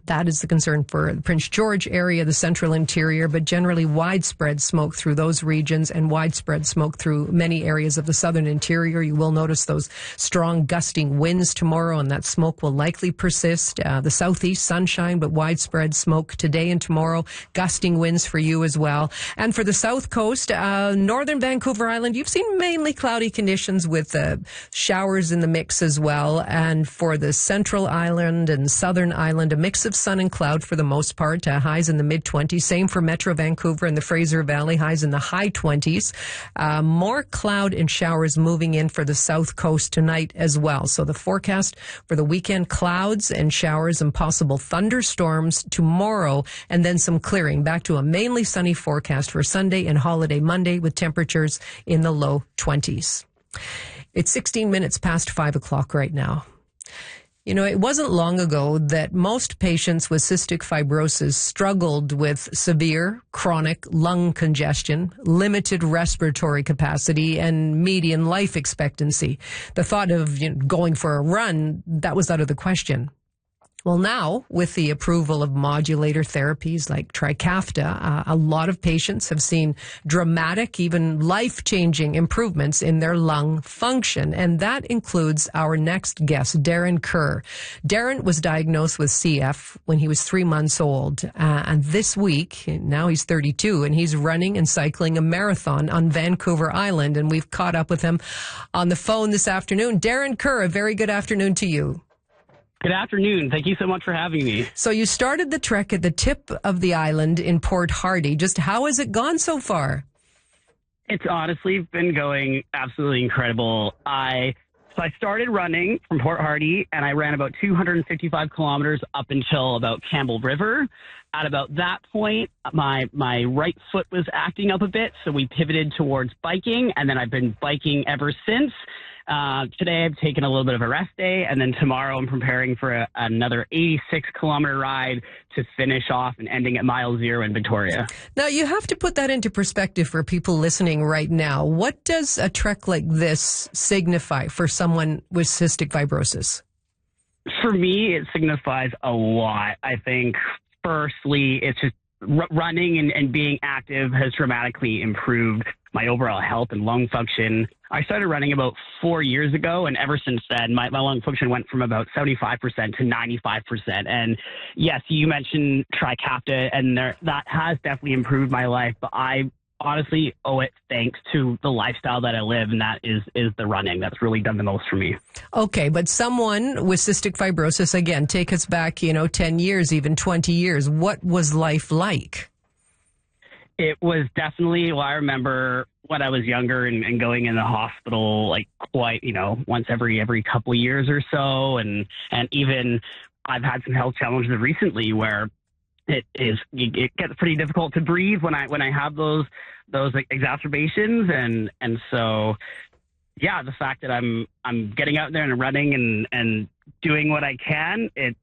That is the concern for the Prince George area, the central interior, but generally widespread smoke through those regions and widespread smoke through many areas of the southern interior. You will notice those strong gusting winds tomorrow, and that smoke will likely persist. The southeast sunshine, but widespread smoke today and tomorrow. Gusting winds for you as well. And for the south coast, northern Vancouver Island, you've seen mainly cloudy conditions with showers in the mix as well. And for the central island and southern island, a mix of sun and cloud for the most part, highs in the mid-20s. Same for Metro Vancouver and the Fraser Valley, highs in the high 20s. More cloud and showers moving in for the south coast tonight as well. So the forecast for the weekend, clouds and showers and possible thunderstorms tomorrow, and then some clearing. Back to a mainly sunny forecast for Sunday and holiday Monday with temperatures in the low 20s. It's 16 minutes past 5 o'clock right now. You know, it wasn't long ago that most patients with cystic fibrosis struggled with severe chronic lung congestion, limited respiratory capacity, and median life expectancy. The thought of going for a run, that was out of the question. Well, now, with the approval of modulator therapies like Trikafta, a lot of patients have seen dramatic, even life-changing improvements in their lung function. And that includes our next guest, Darren Kerr. Darren was diagnosed with CF when he was 3 months old. And this week, now he's 32, and he's running and cycling a marathon on Vancouver Island. And we've caught up with him on the phone this afternoon. Darren Kerr, a very good afternoon to you. Good afternoon. Thank you so much for having me. So you started the trek at the tip of the island in Port Hardy. Just how has it gone so far? It's honestly been going absolutely incredible. I started running from Port Hardy, and I ran about 255 kilometers up until about Campbell River. At about that point, my right foot was acting up a bit, so we pivoted towards biking, and then I've been biking ever since. Today I've taken a little bit of a rest day, and then tomorrow I'm preparing for another 86-kilometer ride to finish off and ending at mile 0 in Victoria. Now, you have to put that into perspective for people listening right now. What does a trek like this signify for someone with cystic fibrosis? For me, it signifies a lot. I think, firstly, it's just running and being active has dramatically improved my overall health and lung function. I started running about 4 years ago, and ever since then, my lung function went from about 75% to 95%. And yes, you mentioned Trikafta, and that has definitely improved my life, but I honestly owe it thanks to the lifestyle that I live, and that is the running. That's really done the most for me. Okay, but someone with cystic fibrosis, again, take us back, 10 years, even 20 years. What was life like? It was definitely, I remember when I was younger and going in the hospital like quite, once every couple of years or so. And even I've had some health challenges recently where it gets pretty difficult to breathe when I have those exacerbations. And so, yeah, the fact that I'm getting out there and running and doing what I can, it's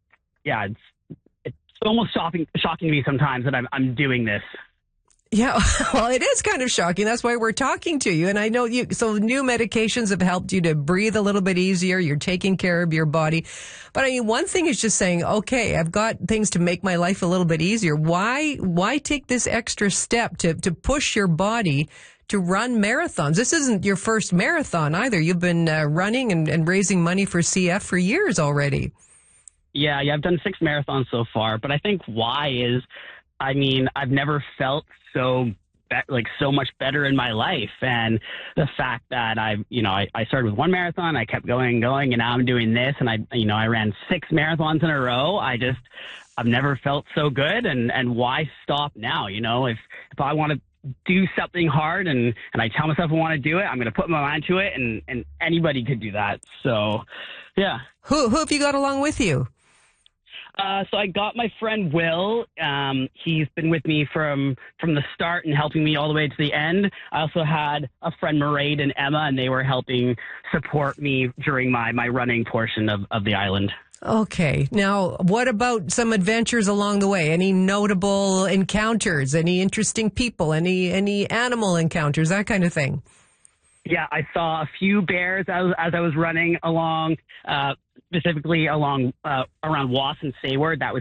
almost shocking to me sometimes that I'm doing this. Yeah, well, it is kind of shocking. That's why we're talking to you. And I know so new medications have helped you to breathe a little bit easier. You're taking care of your body. But I mean, one thing is just saying, okay, I've got things to make my life a little bit easier. Why take this extra step to push your body to run marathons? This isn't your first marathon either. You've been running and raising money for CF for years already. Yeah, I've done 6 marathons so far. But I think why is, I've never felt so much better in my life. And the fact that I started with 1 marathon, I kept going, and now I'm doing this, and I ran 6 marathons in a row. I've never felt so good. And why stop now? If I want to do something hard and I tell myself I want to do it, I'm going to put my mind to it, and anybody could do that. So, yeah. Who have you got along with you? So I got my friend Will. He's been with me from the start and helping me all the way to the end. I also had a friend, Mairead and Emma, and they were helping support me during my running portion of the island. Okay. Now, what about some adventures along the way? Any notable encounters? Any interesting people? Any animal encounters? That kind of thing? Yeah, I saw a few bears as I was running along, specifically around Wass and Sayward. That was